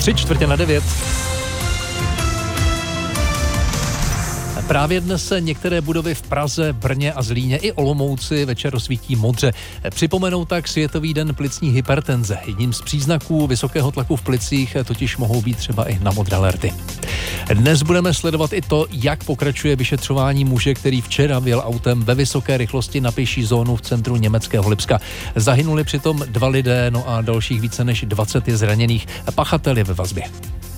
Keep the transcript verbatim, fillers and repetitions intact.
Tři čtvrtě na devět. Právě dnes se některé budovy v Praze, Brně a Zlíně i Olomouci večer rozsvítí modře. Připomenou tak Světový den plicní hypertenze. Jedním z příznaků vysokého tlaku v plicích totiž mohou být třeba i na modré alerty. Dnes budeme sledovat i to, jak pokračuje vyšetřování muže, který včera vjel autem ve vysoké rychlosti na pěší zónu v centru německého Lipska. Zahynuli přitom dva lidé, no a dalších více než dvacet je zraněných. Pachatel je ve vazbě.